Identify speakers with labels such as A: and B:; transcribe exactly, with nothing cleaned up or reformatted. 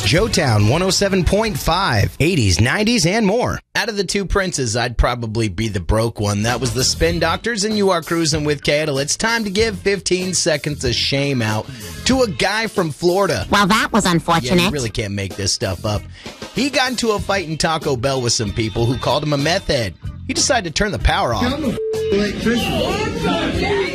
A: Joetown one oh seven point five, eighties, nineties, and more. Out of the two princes, I'd probably be the broke one. That was the Spin Doctors, and you are cruising with Cadle. It's time to give fifteen seconds of shame out to a guy from Florida.
B: Well, that was unfortunate.
A: Yeah, you really can't make this stuff up. He got into a fight in Taco Bell with some people who called him a meth head. He decided to turn the power off.